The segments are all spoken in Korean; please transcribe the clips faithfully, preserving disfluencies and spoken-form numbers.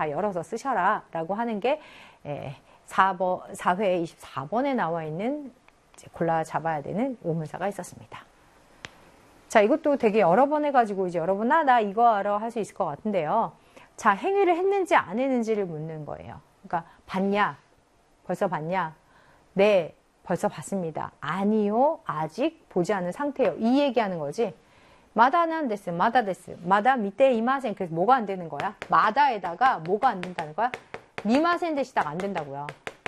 다 열어서 쓰셔라 라고 하는 게 사 번, 사 회 이십사 번에 나와 있는 이제 골라 잡아야 되는 의문사가 있었습니다. 자, 이것도 되게 여러 번 해가지고 이제 여러분, 아, 나 이거 알아 할 수 있을 것 같은데요. 자, 행위를 했는지 안 했는지를 묻는 거예요. 그러니까, 봤냐? 벌써 봤냐? 네, 벌써 봤습니다. 아니요, 아직 보지 않은 상태예요. 이 얘기하는 거지. 마다는 데스, 마다 데스, 마다 밑에 이마센. 그래서 뭐가 안 되는 거야? 마다에다가 뭐가 안 된다는 거야? 미마센 데시다가 안 된다고요.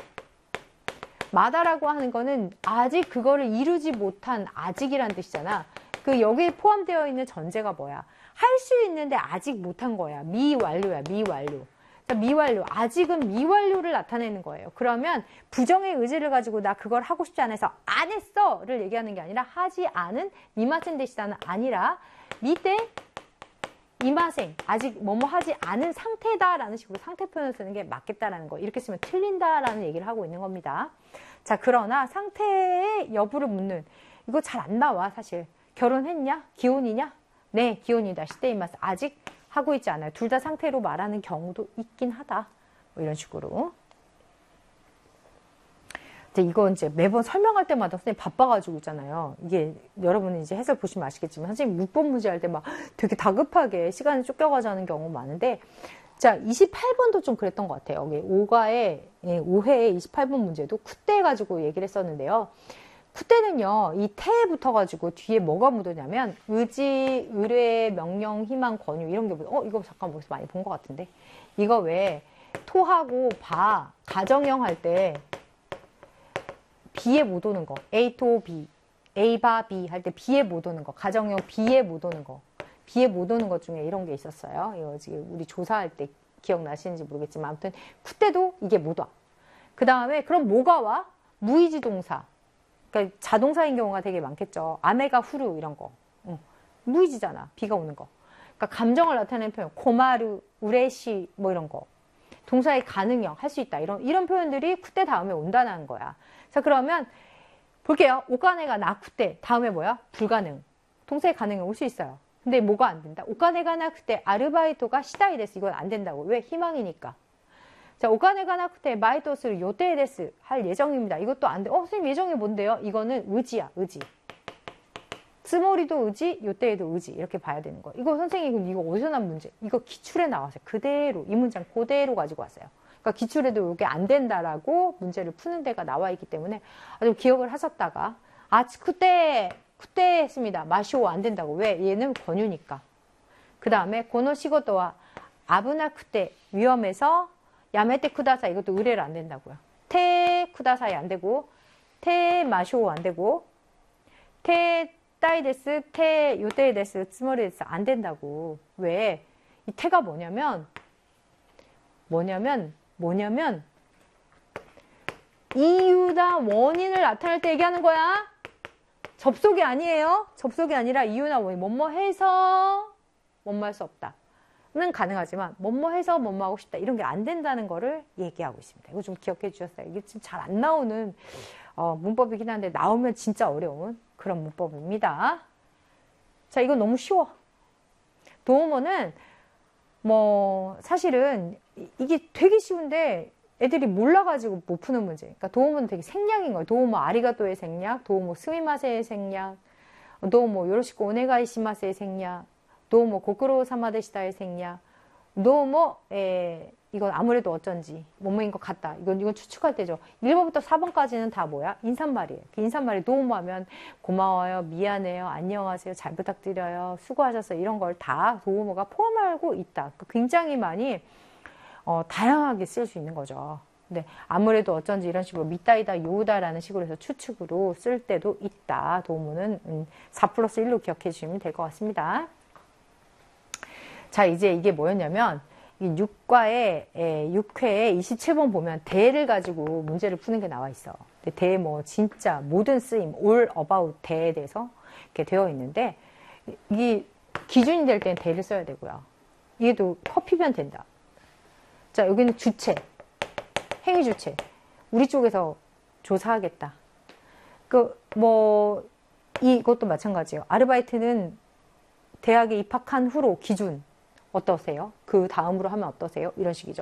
마다라고 하는 거는 아직 그거를 이루지 못한 아직이란 뜻이잖아. 그 여기에 포함되어 있는 전제가 뭐야? 할 수 있는데 아직 못한 거야. 미완료야, 미완료. 미완료. 아직은 미완료를 나타내는 거예요. 그러면 부정의 의지를 가지고 나 그걸 하고 싶지 않아서 안 했어를 얘기하는 게 아니라 하지 않은 미마센 데시다는 아니라 미때 이마생 아직 뭐뭐 하지 않은 상태다라는 식으로 상태 표현을 쓰는 게 맞겠다라는 거. 이렇게 쓰면 틀린다라는 얘기를 하고 있는 겁니다. 자, 그러나 상태의 여부를 묻는 이거 잘 안 나와 사실. 결혼했냐? 기혼이냐? 네, 기혼이다. 시대이마스. 아직 하고 있지 않아요. 둘 다 상태로 말하는 경우도 있긴 하다. 뭐 이런 식으로. 이거 이제 매번 설명할 때마다 선생님 바빠가지고 있잖아요. 이게 여러분이 이제 해설 보시면 아시겠지만 선생님 문법 문제 할 때 막 되게 다급하게 시간이 쫓겨가지 않은 경우 많은데, 자, 이십팔 번도 좀 그랬던 것 같아요. 여기 오가의 오 회의 이십팔 번 문제도 쿠때 가지고 얘기를 했었는데요. 쿠때는요, 이 태에 붙어가지고 뒤에 뭐가 묻었냐면 의지, 의뢰, 명령, 희망, 권유 이런 게 묻어. 어, 이거 잠깐 벌써 많이 본 것 같은데. 이거 왜 토하고 바, 가정형 할 때 B에 못 오는 거. A to B. A 바 B 할 때 B에 못 오는 거. 가정형 B에 못 오는 거. B에 못 오는 것 중에 이런 게 있었어요. 이거 지금 우리 조사할 때 기억나시는지 모르겠지만 아무튼 쿠때도 이게 못 와. 그 다음에 그럼 뭐가 와? 무의지 동사. 그러니까 자동사인 경우가 되게 많겠죠. 아메가 후루 이런 거. 응. 무의지잖아. B가 오는 거. 그러니까 감정을 나타내는 표현. 고마루, 우레시 뭐 이런 거. 동사의 가능형, 할 수 있다. 이런 이런 표현들이 쿠때 다음에 온다는 거야. 자, 그러면 볼게요. 오카네가 나 쿠때 다음에 뭐야? 불가능. 동사의 가능형 올 수 있어요. 근데 뭐가 안 된다? 오카네가 나 쿠때 아르바이토가 시다이 데스. 이건 안 된다고. 왜? 희망이니까. 자, 오카네가 나 쿠때 마이토스를 요테 데스 할 예정입니다. 이것도 안 돼. 어, 선생님 예정이 뭔데요? 이거는 의지야, 의지. 스모리도 의지, 요때에도 의지. 이렇게 봐야 되는 거예요. 이거 선생님 이거 어디서 난 문제? 이거 기출에 나왔어요. 그대로 이 문장 그대로 가지고 왔어요. 그러니까 기출에도 이게 안 된다라고 문제를 푸는 데가 나와 있기 때문에 아주 기억을 하셨다가 아, 쿠때 쿠때 했습니다. 마쇼 안 된다고. 왜? 얘는 권유니까. 그 다음에 고노 시고토와 아부나 쿠때 위험해서 야메테 쿠다사 이것도 의뢰를 안 된다고요. 테 쿠다사이 안 되고 테 마쇼 안 되고 테 따이 데스 테 요테이 데스 츠모리 데스 안 된다고. 왜? 이 테가 뭐냐면 뭐냐면 뭐냐면 이유나 원인을 나타낼 때 얘기하는 거야. 접속이 아니에요. 접속이 아니라 이유나 원인. 뭐뭐 해서 뭐뭐 할 수 없다 는 가능하지만 뭐뭐 해서 뭐뭐 하고 싶다 이런 게 안 된다는 거를 얘기하고 있습니다. 이거 좀 기억해 주셨어요. 이게 지금 잘 안 나오는 어, 문법이긴 한데 나오면 진짜 어려운 그런 문법입니다. 자, 이건 너무 쉬워. 도우모는 뭐 사실은 이게 되게 쉬운데 애들이 몰라가지고 못 푸는 문제. 그러니까 도우모는 되게 생략인 거예요. 도우모 아리가또의 생략, 도우모 스미마세의 생략, 도우모 요로시코 오네가이시마세의 생략, 도우모 고쿠로 사마데시다의 생략, 도우모 에 이건 아무래도 어쩐지 뭐뭐인 것 같다. 이건 이건 추측할 때죠. 일 번부터 사 번까지는 다 뭐야? 인사말이에요. 그 인사말이 도우모 하면 고마워요, 미안해요, 안녕하세요, 잘 부탁드려요, 수고하셨어요 이런 걸 다 도우모가 포함하고 있다. 굉장히 많이 어, 다양하게 쓸 수 있는 거죠. 근데 아무래도 어쩐지 이런 식으로 미따이다, 요우다라는 식으로 해서 추측으로 쓸 때도 있다. 도우모는 음, 사 플러스 일로 기억해 주시면 될 것 같습니다. 자, 이제 이게 뭐였냐면 육 과의 육 회에 이십칠 번 보면 대를 가지고 문제를 푸는 게 나와 있어. 대 뭐 진짜 모든 쓰임, all about 대에 대해서 이렇게 되어 있는데 이게 기준이 될 때는 대를 써야 되고요. 이게도 커피면 된다. 자, 여기는 주체, 행위 주체. 우리 쪽에서 조사하겠다. 그 뭐 이것도 마찬가지예요. 아르바이트는 대학에 입학한 후로 기준 어떠세요? 그 다음으로 하면 어떠세요? 이런 식이죠.